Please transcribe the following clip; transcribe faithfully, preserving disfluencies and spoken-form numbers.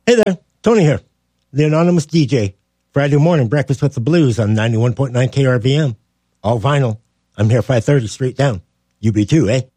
Hey there, Tony here, the Anonymous D J. Friday morning, Breakfast with the Blues on ninety-one point nine K R V M. All vinyl. I'm here five thirty straight down. You be too, eh?